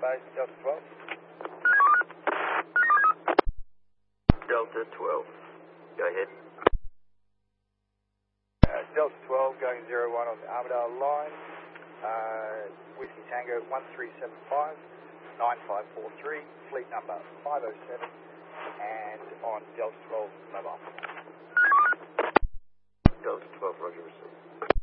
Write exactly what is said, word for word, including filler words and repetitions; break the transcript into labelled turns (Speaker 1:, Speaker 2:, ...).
Speaker 1: base, Delta twelve.
Speaker 2: Delta twelve. Go ahead.
Speaker 1: Uh, Delta twelve going zero one on the Armadale line. Uh, Whiskey Tango one three seven five nine five four three, fleet number five oh seven, and on Delta twelve mobile.
Speaker 2: Delta twelve, roger, received.